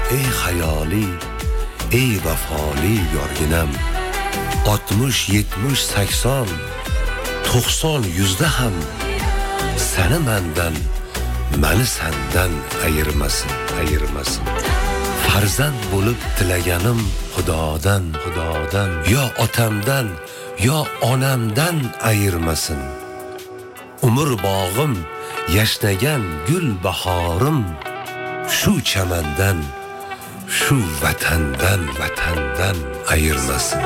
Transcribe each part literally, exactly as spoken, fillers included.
ey hayoli, ey vafoli yorginam. oltmish, yetmish, sakson, to'qson, yuzda ham seni mendan, meni sendan ayirmasin, ayirmasin. Farzand bo'lib tilaganim Xudodan, Xudodan, yo otamdan, yo onamdan ayirmasin. Umr bog'im, yashnagan gul bahorim, shu chamandan, shu vatandan, vatandan ayirmasin.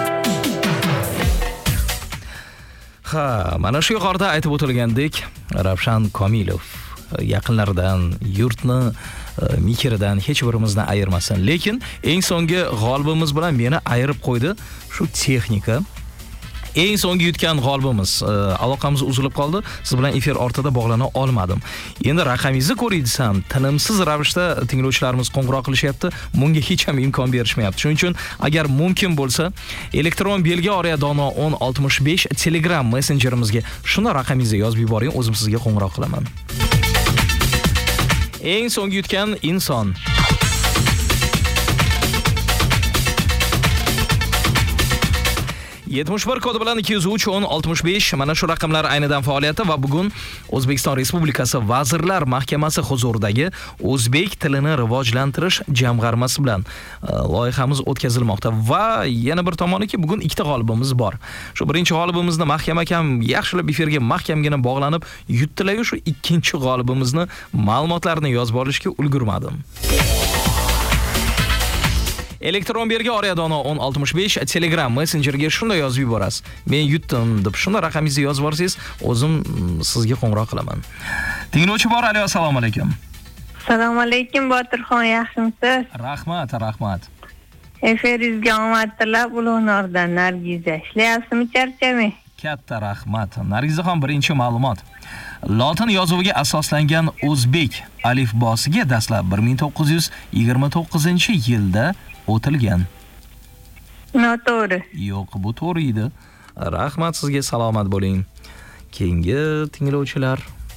Ha, mana shu yuqorida aytib o'tilgandek, Ravshan Komilov yaqinlaridan, yurtni mikridan hech birimizni ayirmasin. Lekin eng so'nggi g'olibimiz bilan meni ayirib qo'ydi shu texnika. Eng so'nggi yutgan g'olibimiz, aloqamiz uzilib qoldi. Siz bilan efir ortida bog'lana olmadim. Endi raqamingizni ko'ray desam, tinimsiz ravishda tinglovchilarimiz qo'ng'iroq qilishyapti. Bunga hech ham imkon berishmayapti. Shuning uchun agar mumkin bo'lsa, elektron belgi oraya dono o'n oltmish besh Telegram messenjerimizga shuni raqamingizni yozib yuboring, o'zim sizga qo'ng'iroq qilaman. Eng so'nggi yutgan inson. yetmish bir kodi bilan ikki yuz uch o'n oltmish besh mana shu raqamlar aynidan faoliyati va bugun O'zbekiston Respublikasi Vazirlar Mahkamasi huzuridagi o'zbek tilini rivojlantirish jamg'armasi bilan loyihamiz o'tkazilmoqda va yana bir tomoniki bugun ikkita g'olibimiz bor. Shu birinchi g'olibimizni mahkama kam yaxshilab efirga mahkamgina bog'lanib yutdilar, shu ikkinchi g'olibimizni ma'lumotlarini yozib olishga ulgurmadim. Elektron belgi oraya dono o'n oltmish besh Telegram messenjerga shunday yozib yuborasiz. Men yutdim deb shunda raqamingizni yozib borsangiz, o'zim sizga qo'ng'iroq qilaman. Tinglovchi bor, alo, assalomu alaykum. Assalomu alaykum, Botirxon, yaxshimisiz? Rahmat, rahmat. Efiringizga omad tilab, Ulug'nordan Nargiza. Ishlayapsizmi, charchamay? Katta rahmat. Nargizaxon, birinchi ma'lumot. Lotin yozuviga asoslangan o'zbek alifbosiga dastlab bir ming to'qqiz yuz yigirma to'qqizinchi yilda o'tilgan. Noto'g'ri. Yo'q, bu to'g'ri edi. Rahmat sizga, salomat bo'ling. Keyingi tinglovchilar.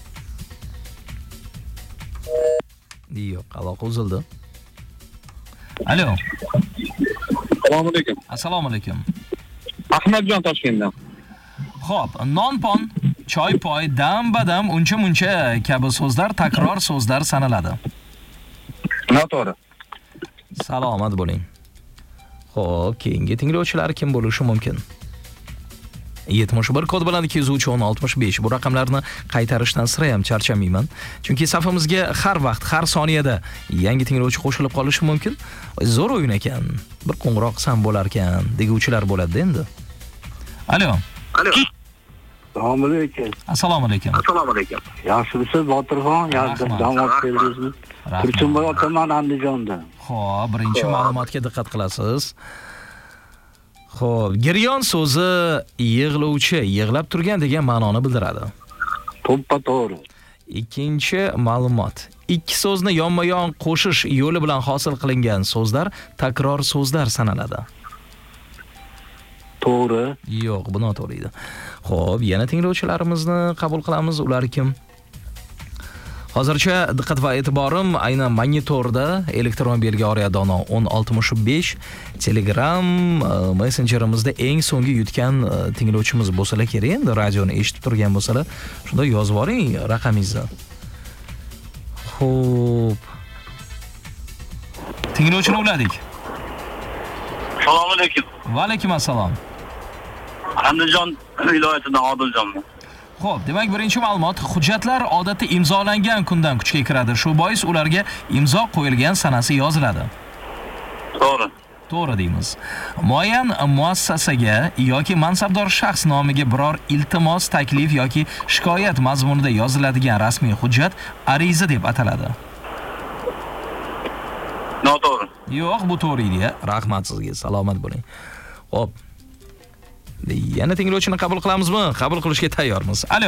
Yo'q, aloqa uzildi. Alo. Assalomu alaykum. Assalomu alaykum. Ahmadjon Toshkentdan. Xo'p, non-pon, choy-poy, dam-badam, uncha-muncha kabi so'zlar takror so'zlar sanaladi. Noto'g'ri. Salomat bo'ling. Xo'p, keyingi tinglovchilar kim bo'lishi mumkin? yetmish bir kod bilan ikki yuz uch o'n oltmish besh bu raqamlarni qaytarishdan sira ham charchamayman. Chunki safimizga har vaqt, har soniyada yangi tinglovchi qo'shilib qolishi mumkin. Zo'r o'yin ekan. Bir qo'ng'iroq qilsam bo'lar ekan, deguvchilar bo'ladi endi. Alo. Alo. Assalomu alaykum. Assalomu alaykum. Assalomu alaykum. Yaxshimisiz, Botirxon? Yaxshi davom etdingizmi? Tursunboy otaman Andijondan. Xo'p, birinchi ma'lumotga diqqat qilasiz. Xo'p, giryon so'zi yig'lovchi, yig'lab turgan degan ma'noni bildiradi. To'ppa to'g'ri. Ikkinchi ma'lumot. Ikki so'zni yonma-yon qo'shish yo'li bilan hosil qilingan so'zlar takror so'zlar sanaladi. To'g'ri. Yo'q, bu noto'g'ri edi. Xo'p, yana tinglovchilarimizni qabul qilamiz. Ular kim? Hozircha diqqat va e'tiborim aynan monitorda elektron belgi oraya dono o'n oltmish besh Telegram messenjerimizda eng so'nggi yutgan tinglovchimiz bo'lsalar kerak, endi radioni eshitib turgan bo'lsalar, shunda yozib oling raqamingizni. Xo'p. Tinglovchini uladik. Assalomu alaykum. Va alaykum assalom. Andijon viloyatidan Odiljonman. Xo'p, demak birinchi ma'lumot, hujjatlar odatda imzolangan kundan kuchga kiradi. Shu bois ularga imzo qo'yilgan sanasi yoziladi. To'g'ri. To'g'ri deymiz. Muayyan muassasaga yoki mansabdor shaxs nomiga biror iltimos, taklif yoki shikoyat mazmunida yoziladigan rasmiy hujjat ariza deb ataladi. Noto'g'ri. Yo'q, bu to'g'ri edi. Rahmat sizga, salomat bo'ling. Xo'p. Yana tinglovchini qabul qilamizmi? Qabul qilishga tayyormiz. Alo.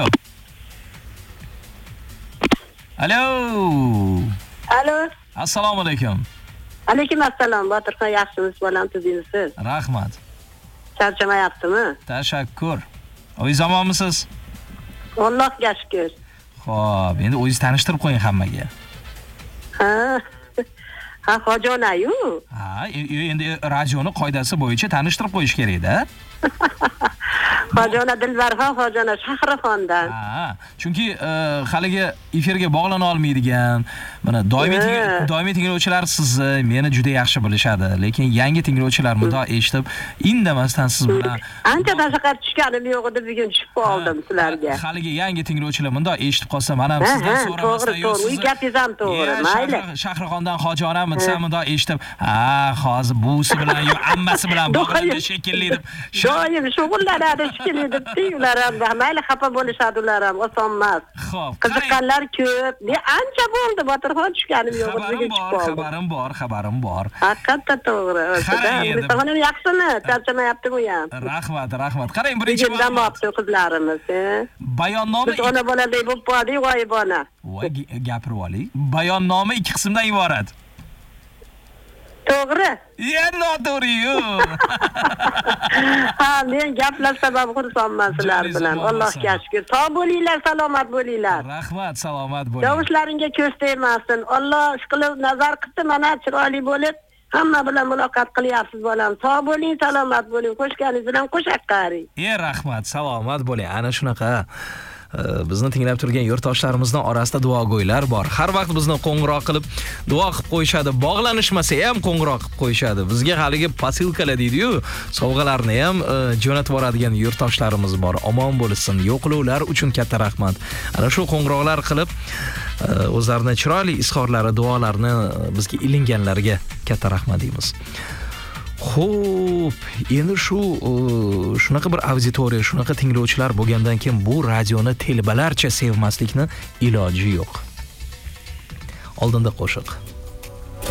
Alo. Alo. Assalomu alaykum. Alaykum assalom. Botirxon, yaxshimisiz, bolam, tuzingsiz? Rahmat. Charchamayaptimi? Tashakkur. O'zingiz omonmisiz? Allohga shukr. Xo'p, endi o'zingiz tanishtirib qo'ying hammaga. Ha. Ha, Hojonayu. Ha, endi radioni qoidasi bo'yicha tanishtirib qo'yish kerak-da. Hojona Dilbarxon, Hojona Shahraxondan. Ha, chunki haligi efirga bog'lana olmaydigan, mana doimiy doimiy tinglovchilar sizni meni juda yaxshi bilishadi, lekin yangi tinglovchilar bunday eshitib, indamasdan siz bilan ancha tashqar tushganim yo'q edi, bugun tushib qoldim sizlarga. Haligi yangi tinglovchilar bunday eshitib qolsa, mana ham sizdan so'ramasdan yo'q, siz gapingiz ham to'g'ri, mayli. Shahraxondan Hojonami desam, bunday eshitib, ha, hozir buvisi bilan yo ammasi bilan bog'landi shekilli deb. Doim shug'ullanadi shekilli deb ular ham mayli xafa bo'lishadi, ular ham oson emas. Xo'p, qiziqqanlar ko'p. Men ancha bo'ldi Botirxon tushganim yo'q, bugun tushib qoldim. Xabarim bor, xabarim bor. Haqiqatda to'g'ri. Botirxonim yaxshimi? Charchamayaptimi u ham? Rahmat, rahmat. Qarang, birinchi dam-opti qizlarimiz, bayonnoma biz ona boladek bo'lib qoldik, g'oyibona. Voy, gapirib oling. Bayonnoma ikki qismdan iborat. To'g'ri. Ya, noto'g'ri-yu. Ha, men gaplashsam ham xursandman sizlar bilan. Allohga shukr. Sog' bo'linglar, salomat bo'linglar. Rahmat, salomat bo'ling. Yovushlaringga ko'z tegmasin. Alloh ishqilib nazar qildi, mana chiroyli bo'lib, hamma bilan muloqot qilyapsiz bolam. Sog' bo'ling, salomat bo'ling. Qo'shganingiz bilan qo'shaq qaring. Ey, rahmat, salomat bo'ling. Ana shunaqa bizni tinglab turgan yurtdoshlarimizning orasida duogo'ylar bor. Har vaqt bizni qo'ng'iroq qilib duo qilib qo'yishadi. Bog'lanishmasa ham qo'ng'iroq qilib qo'yishadi. Bizga haligi posilkalar deydi-yu, sovg'alarni ham jo'natib boradigan yurtdoshlarimiz bor. Omon bo'lsin. Yo'qlovlar uchun katta rahmat. Ana shu qo'ng'iroqlar qilib o'zlarining chiroyli izhorlari, duolarini bizga ilinganlarga katta rahmat deymiz. Xo'p, endi shu shunaqa bir auditoriya, shunaqa tinglovchilar bo'lgandan keyin bu radioni telbalarcha sevmaslikni iloji yo'q. Oldinda qo'shiq.